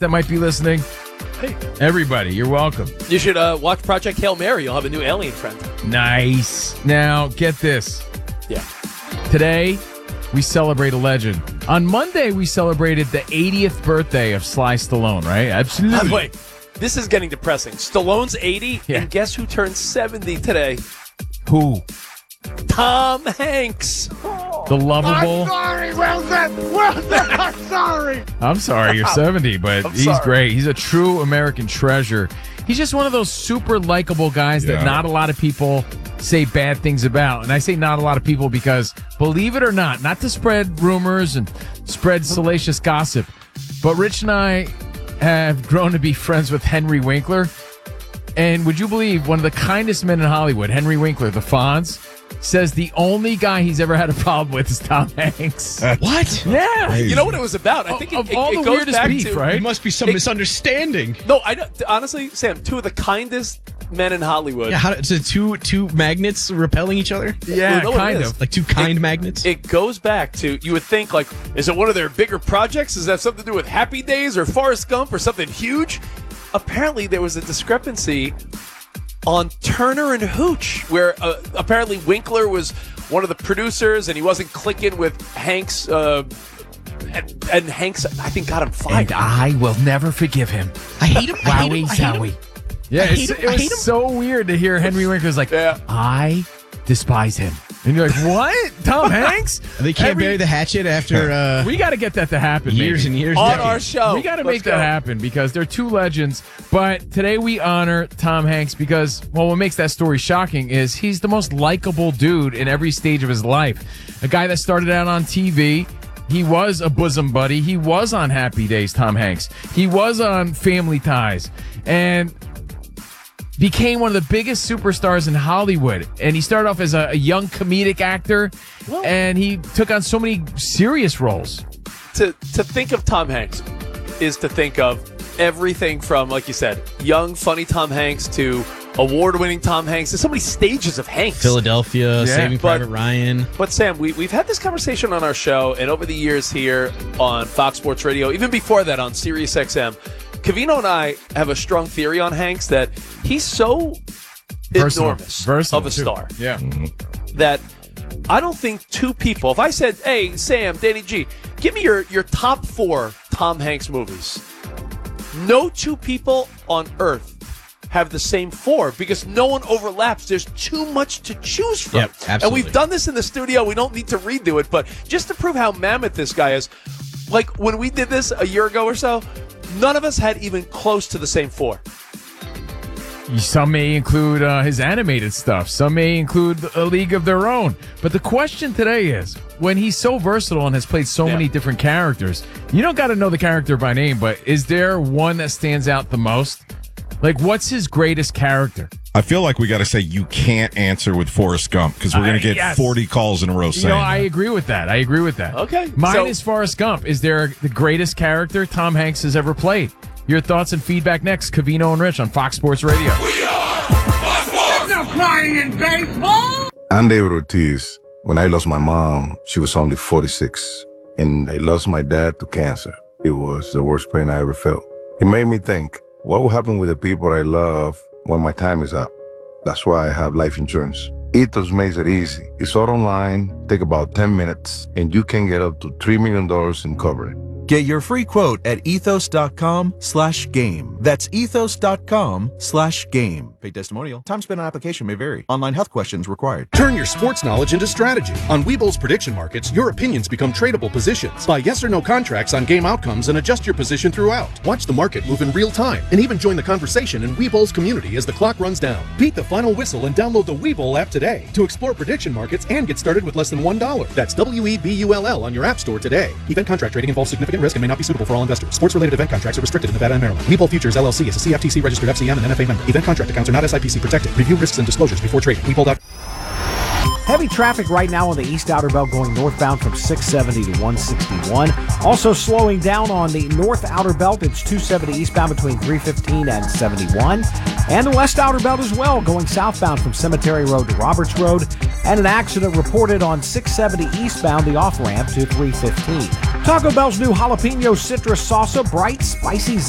that might be listening. Hey. Everybody, you're welcome. You should watch Project Hail Mary. You'll have a new alien friend. Nice. Now, get this. Yeah. Today, we celebrate a legend. On Monday, we celebrated the 80th birthday of Sly Stallone, right? Absolutely. Wait, this is getting depressing. Stallone's 80, Yeah. and guess who turns 70 today? Who? Tom Hanks. The lovable. I'm sorry, Wilson. Wilson, I'm sorry. I'm sorry, you're 70, but I'm he's sorry. great. He's a true American treasure. He's just one of those super likable guys that not a lot of people say bad things about. And I say not a lot of people because, believe it or not to spread rumors and spread salacious gossip, but Rich and I have grown to be friends with Henry Winkler. And would you believe one of the kindest men in Hollywood, Henry Winkler, the Fonz, says the only guy he's ever had a problem with is Tom Hanks. What? Yeah. You know what it was about? I think Of it all the goes weirdest back beef, to right? It must be some misunderstanding. No, I don't, honestly, Sam, two of the kindest men in Hollywood. Yeah, so two magnets repelling each other? Yeah, You know what it kind is? of. Like two kind magnets? It goes back to, you would think, like, is it one of their bigger projects? Does that have something to do with Happy Days or Forrest Gump or something huge? Apparently, there was a discrepancy on Turner and Hooch, where apparently Winkler was one of the producers and he wasn't clicking with Hanks. And Hanks, I think, got him fired. And I will never forgive him. I hate him. I hate Wowie him. I hate him. zowie. Yeah, I hate him. it I hate him. was so weird to hear Henry Winkler's like, Yeah. I despise him. And you're like, what? Tom Hanks? They can't bury the hatchet after We got to get that to happen. years maybe. and years. On decades. our show. We got to Let's make that go. happen because they're two legends. But today we honor Tom Hanks because, well, what makes that story shocking is he's the most likable dude in every stage of his life. A guy that started out on TV. He was a bosom buddy. He was on Happy Days, Tom Hanks. He was on Family Ties. And became one of the biggest superstars in Hollywood. And he started off as a young comedic actor. And he took on so many serious roles. To think of Tom Hanks is to think of everything from, like you said, young, funny Tom Hanks to award-winning Tom Hanks. There's so many stages of Hanks. Philadelphia, Saving but- Private Ryan. But Sam, we've had this conversation on our show, and over the years here on Fox Sports Radio, even before that on Sirius XM, Covino and I have a strong theory on Hanks that he's so enormous of a star Yeah. that I don't think two people, if I said, hey, Sam, Danny G, give me your top 4 Tom Hanks movies, no two people on earth have the same 4 because no one overlaps. There's too much to choose from. Yep, absolutely. And we've done this in the studio. We don't need to redo it, but just to prove how mammoth this guy is, like when we did this a year ago or so, none of us had even close to the same 4. Some may include his animated stuff. Some may include A League of Their Own. But the question today is, when he's so versatile and has played so many different characters, you don't got to know the character by name, but is there one that stands out the most? Like, what's his greatest character? I feel like we got to say you can't answer with Forrest Gump because we're going to get yes. 40 calls in a row You saying know, I that. agree with that. Okay. Mine So- is Forrest Gump. Is there the greatest character Tom Hanks has ever played? Your thoughts and feedback next. Covino and Rich on Fox Sports Radio. No crying in baseball. I'm David Ortiz. When I lost my mom, she was only 46, and I lost my dad to cancer. It was the worst pain I ever felt. It made me think, what will happen with the people I love when my time is up? That's why I have life insurance. Ethos makes it easy. It's all online, take about 10 minutes, and you can get up to $3 million in coverage. Get your free quote at ethos.com/game. That's ethos.com/game. Paid testimonial. Time spent on application may vary. Online health questions required. Turn your sports knowledge into strategy. On Webull's prediction markets, your opinions become tradable positions. Buy yes or no contracts on game outcomes and adjust your position throughout. Watch the market move in real time and even join the conversation in Webull's community as the clock runs down. Beat the final whistle and download the Webull app today to explore prediction markets and get started with less than $1. That's WEBULL on your app store today. Event contract trading involves significant risk and may not be suitable for all investors. Sports-related event contracts are restricted in Nevada and Maryland. Webull Futures LLC is a CFTC registered FCM and NFA member. Event contract accounts are not SIPC protected. Review risks and disclosures before trading. Webull.com. Heavy traffic right now on the East Outer Belt going northbound from 670 to 161. Also slowing down on the North Outer Belt. It's 270 eastbound between 315 and 71. And the West Outer Belt as well going southbound from Cemetery Road to Roberts Road. And an accident reported on 670 eastbound, the off-ramp to 315. Taco Bell's new jalapeno citrus salsa, bright, spicy,